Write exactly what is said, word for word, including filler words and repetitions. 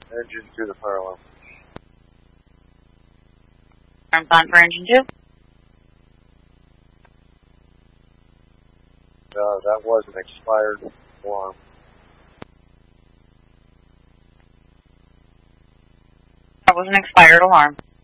Engine to the fire alarm. Alarm on for engine two. Uh, that was an expired alarm. That was an expired alarm.